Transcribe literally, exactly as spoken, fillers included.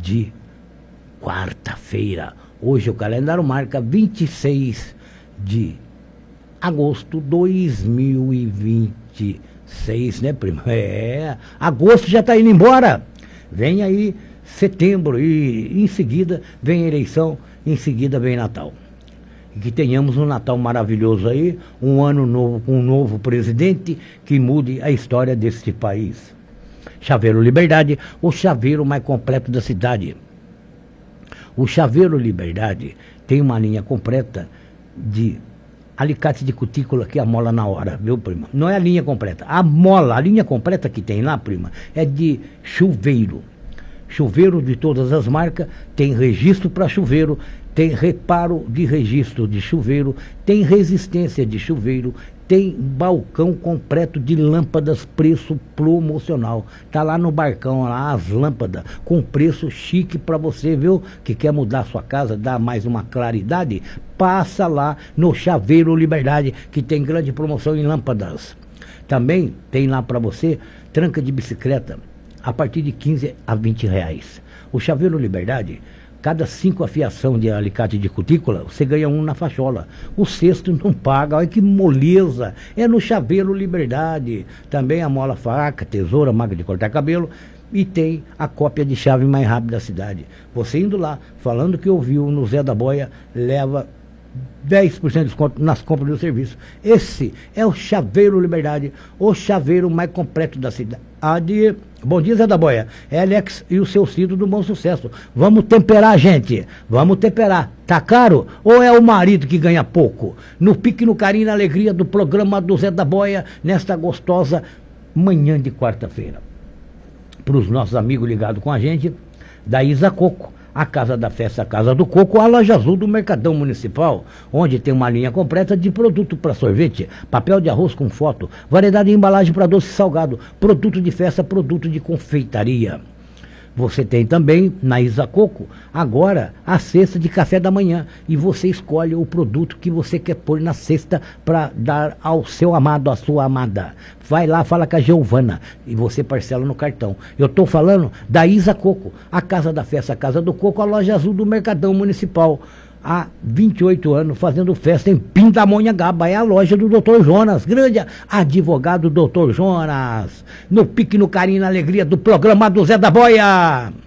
de quarta-feira. Hoje o calendário marca vinte e seis de agosto de dois mil e vinte e seis, né, primo? É, agosto já está indo embora. Vem aí setembro e em seguida vem a eleição, em seguida vem Natal. E que tenhamos um Natal maravilhoso aí, um ano novo com um novo presidente que mude a história deste país. Chaveiro Liberdade, o chaveiro mais completo da cidade. O Chaveiro Liberdade tem uma linha completa de alicate de cutícula que amola na hora, viu, prima? Não é a linha completa. A mola, a linha completa que tem lá, prima, é de chuveiro. Chuveiro de todas as marcas, tem registro para chuveiro, tem reparo de registro de chuveiro, tem resistência de chuveiro, tem balcão completo de lâmpadas, preço promocional. Tá lá no barcão, lá as lâmpadas, com preço chique para você, viu? Que quer mudar a sua casa, dar mais uma claridade, passa lá no Chaveiro Liberdade, que tem grande promoção em lâmpadas. Também tem lá para você tranca de bicicleta, a partir de quinze a vinte reais. O Chaveiro Liberdade, cada cinco afiação de alicate de cutícula, você ganha um na fachola. O sexto não paga, olha que moleza. É no Chaveiro Liberdade. Também a mola faca, tesoura, máquina de cortar cabelo. E tem a cópia de chave mais rápida da cidade. Você indo lá, falando que ouviu no Zé da Boia, leva dez por cento de desconto nas compras do serviço. Esse é o Chaveiro Liberdade, o chaveiro mais completo da cidade. Bom dia, Zé da Boia. É Alex e o seu Cido do Bom Sucesso. Vamos temperar, gente. Vamos temperar. Tá caro? Ou é o marido que ganha pouco? No pique, no carinho e na alegria do programa do Zé da Boia, nesta gostosa manhã de quarta-feira. Para os nossos amigos ligados com a gente, da Isa Coco, a Casa da Festa, a Casa do Coco, a loja azul do Mercadão Municipal, onde tem uma linha completa de produto para sorvete, papel de arroz com foto, variedade de embalagem para doce e salgado, produto de festa, produto de confeitaria. Você tem também, na Isa Coco, agora a cesta de café da manhã. E você escolhe o produto que você quer pôr na cesta para dar ao seu amado, à sua amada. Vai lá, fala com a Giovana e você parcela no cartão. Eu estou falando da Isa Coco, a Casa da Festa, a Casa do Coco, a loja azul do Mercadão Municipal. Há vinte e oito anos fazendo festa em Pindamonhangaba. É a loja do doutor Jonas, grande advogado doutor Jonas. No pique, no carinho e na alegria do programa do Zé da Boia.